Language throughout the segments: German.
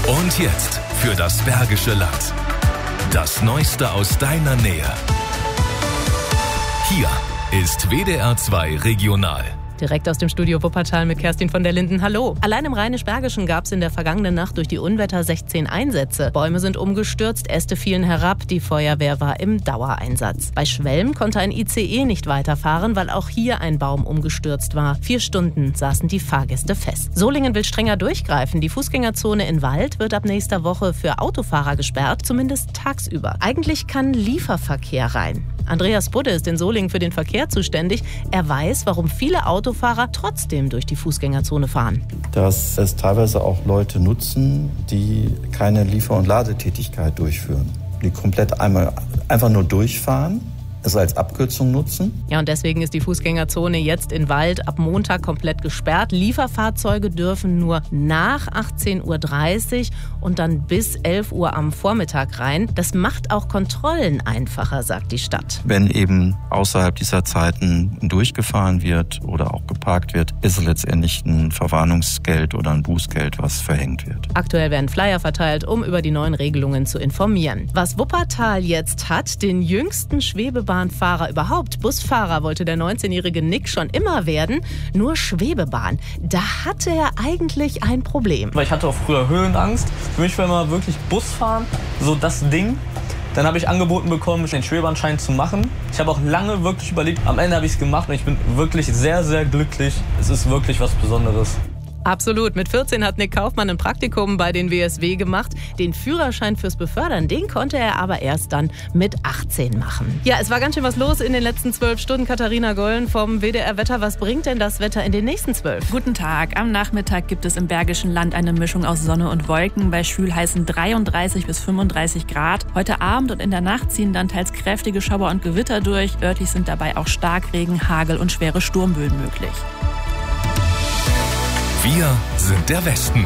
Und jetzt für das Bergische Land. Das Neueste aus deiner Nähe. Hier ist WDR 2 Regional. Direkt aus dem Studio Wuppertal mit Kerstin von der Linden. Hallo. Allein im Rheinisch-Bergischen gab es in der vergangenen Nacht durch die Unwetter 16 Einsätze. Bäume sind umgestürzt, Äste fielen herab, die Feuerwehr war im Dauereinsatz. Bei Schwelm konnte ein ICE nicht weiterfahren, weil auch hier ein Baum umgestürzt war. 4 Stunden saßen die Fahrgäste fest. Solingen will strenger durchgreifen. Die Fußgängerzone in Wald wird ab nächster Woche für Autofahrer gesperrt, zumindest tagsüber. Eigentlich kann Lieferverkehr rein. Andreas Budde ist in Solingen für den Verkehr zuständig. Er weiß, warum viele Autofahrer trotzdem durch die Fußgängerzone fahren. Dass es teilweise auch Leute nutzen, die keine Liefer- und Ladetätigkeit durchführen. Die komplett einfach nur durchfahren, es als Abkürzung nutzen. Ja, und deswegen ist die Fußgängerzone jetzt in Wald ab Montag komplett gesperrt. Lieferfahrzeuge dürfen nur nach 18:30 Uhr und dann bis 11 Uhr am Vormittag rein. Das macht auch Kontrollen einfacher, sagt die Stadt. Wenn eben außerhalb dieser Zeiten durchgefahren wird oder auch geparkt wird, ist es letztendlich ein Verwarnungsgeld oder ein Bußgeld, was verhängt wird. Aktuell werden Flyer verteilt, um über die neuen Regelungen zu informieren. Was Wuppertal jetzt hat, den jüngsten Schwebebahnfahrer überhaupt. Busfahrer wollte der 19-jährige Nick schon immer werden, nur Schwebebahn. Da hatte er eigentlich ein Problem. Ich hatte auch früher Höhenangst. Für mich war immer wirklich Busfahren so das Ding. Dann habe ich angeboten bekommen, den Schwebebahnschein zu machen. Ich habe auch lange wirklich überlegt. Am Ende habe ich es gemacht und ich bin wirklich sehr, sehr glücklich. Es ist wirklich was Besonderes. Absolut. Mit 14 hat Nick Kaufmann ein Praktikum bei den WSW gemacht. Den Führerschein fürs Befördern, den konnte er aber erst dann mit 18 machen. Ja, es war ganz schön was los in den letzten 12 Stunden. Katharina Gollen vom WDR Wetter. Was bringt denn das Wetter in den nächsten 12? Guten Tag. Am Nachmittag gibt es im Bergischen Land eine Mischung aus Sonne und Wolken. Bei schwülheißen 33 bis 35 Grad. Heute Abend und in der Nacht ziehen dann teils kräftige Schauer und Gewitter durch. Örtlich sind dabei auch Starkregen, Hagel und schwere Sturmböen möglich. Wir sind der Westen.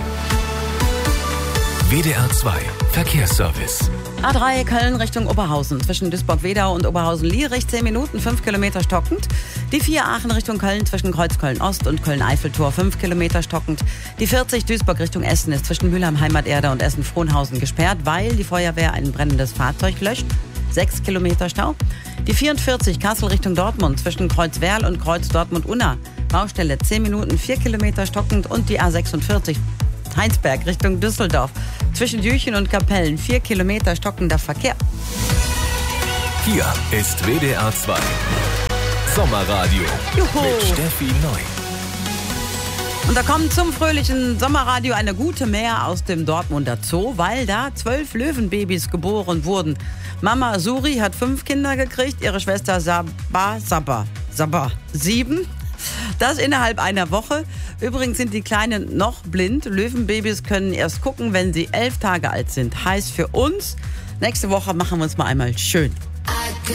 WDR 2 Verkehrsservice. A3 Köln Richtung Oberhausen. Zwischen Duisburg-Wedau und Oberhausen-Lierich 10 Minuten, 5 Kilometer stockend. Die 4 Aachen Richtung Köln zwischen Kreuzköln-Ost und Köln-Eiffeltor 5 Kilometer stockend. Die 40 Duisburg Richtung Essen ist zwischen Mülheim Heimaterde und Essen-Frohnhausen gesperrt, weil die Feuerwehr ein brennendes Fahrzeug löscht. 6 Kilometer Stau. Die 44 Kassel Richtung Dortmund zwischen Kreuzwerl und Kreuz Dortmund-Unna. Baustelle 10 Minuten, 4 Kilometer stockend. Und die A46 Heinsberg Richtung Düsseldorf zwischen Jüchen und Kapellen 4 Kilometer stockender Verkehr. Hier ist WDR 2 Sommerradio. Juhu. Mit Steffi Neu. Und da kommt zum fröhlichen Sommerradio eine gute mehr aus dem Dortmunder Zoo, weil da 12 Löwenbabys geboren wurden. Mama Suri hat 5 Kinder gekriegt, ihre Schwester Sabba 7. Das innerhalb einer Woche. Übrigens sind die Kleinen noch blind. Löwenbabys können erst gucken, wenn sie 11 Tage alt sind. Heißt für uns, nächste Woche machen wir uns mal einmal schön.